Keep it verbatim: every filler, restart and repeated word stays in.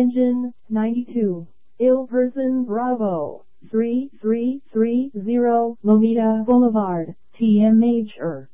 Engine, ninety-two. Ill person Bravo, three three three zero, Lomita Boulevard, T M H R.